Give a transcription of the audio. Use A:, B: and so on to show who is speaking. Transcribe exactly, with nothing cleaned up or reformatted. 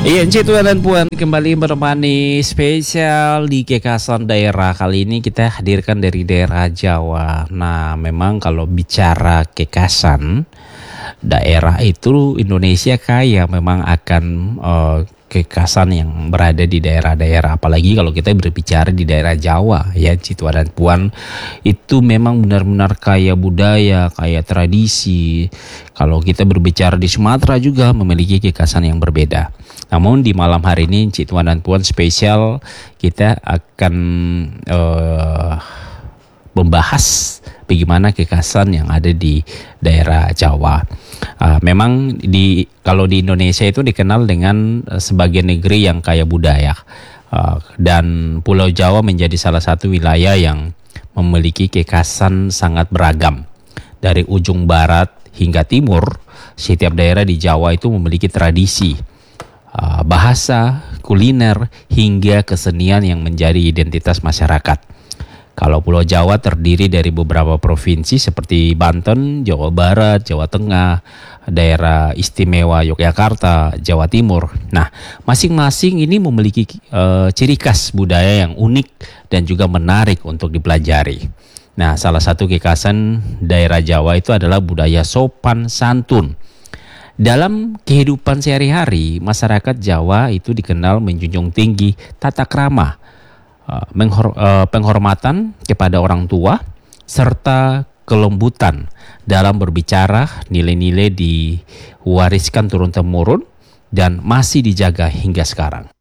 A: Iya, Encik Tuan dan Puan kembali menemani spesial di Kekasan Daerah. Kali ini kita hadirkan dari daerah Jawa. Nah, memang kalau bicara Kekasan daerah itu Indonesia kaya memang akan uh, kekasan yang berada di daerah-daerah, apalagi kalau kita berbicara di daerah Jawa ya, Encik Tuan dan Puan, itu memang benar-benar kaya budaya, kaya tradisi. Kalau kita berbicara di Sumatera juga memiliki kekasan yang berbeda. Namun di malam hari ini Encik Tuan dan Puan spesial kita akan uh, membahas bagaimana kekasan yang ada di daerah Jawa. Uh, memang di kalau di Indonesia itu dikenal dengan uh, sebagai negeri yang kaya budaya, uh, dan Pulau Jawa menjadi salah satu wilayah yang memiliki kekasan sangat beragam. Dari ujung barat hingga timur, setiap daerah di Jawa itu memiliki tradisi, uh, bahasa, kuliner, hingga kesenian yang menjadi identitas masyarakat. Kalau Pulau Jawa terdiri dari beberapa provinsi seperti Banten, Jawa Barat, Jawa Tengah, daerah istimewa Yogyakarta, Jawa Timur. Nah, masing-masing ini memiliki uh, ciri khas budaya yang unik dan juga menarik untuk dipelajari. Nah, salah satu kekhasan daerah Jawa itu adalah budaya sopan santun. Dalam kehidupan sehari-hari, masyarakat Jawa itu dikenal menjunjung tinggi tata krama, Menghor, uh, penghormatan kepada orang tua, serta kelembutan dalam berbicara. Nilai-nilai diwariskan turun-temurun dan masih dijaga hingga sekarang.